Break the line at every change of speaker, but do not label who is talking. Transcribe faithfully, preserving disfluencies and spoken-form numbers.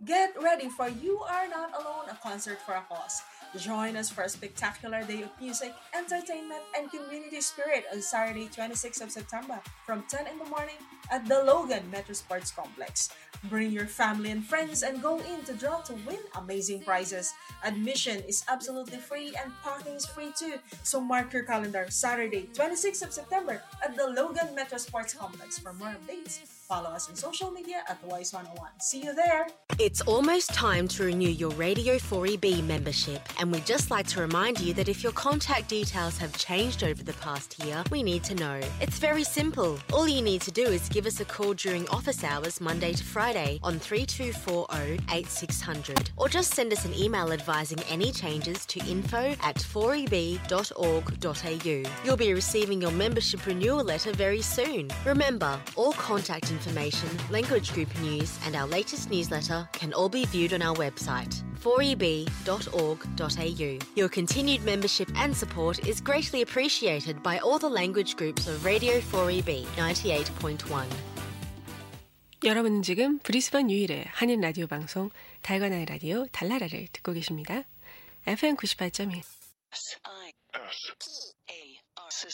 Get ready for You Are Not Alone, a concert for a cause. Join us for a spectacular day of music, entertainment, and community spirit on Saturday, twenty-sixth of September from ten in the morning at the Logan Metro Sports Complex. Bring your family and friends and go in to draw to win amazing prizes. Admission is absolutely free and parking is free too. So mark your calendar Saturday, twenty-sixth of September at the Logan Metro Sports Complex. For more updates, follow us on social media at Voice one oh one. See you there!
It's almost time to renew your Radio four E B membership, and we'd just like to remind you that if your contact details have changed over the past year, we need to know. It's very simple. All you need to do is give us a call during office hours Monday to Friday on three two four zero eight six zero zero, or just send us an email advising any changes to info at four e b dot org dot a u. You'll be receiving your membership renewal letter very soon. Remember, all contact information, language group news, and our latest newsletter can all be viewed on our website, four e b dot org dot a u. Your continued membership and support is greatly appreciated by all the language groups of Radio four E B ninety-eight point one.
여러분은 지금 브리스번 유일의 한인 라디오 방송 달관아의 라디오 달나라를 듣고 계십니다. 에프엠 구십팔 점 일.
S I S P A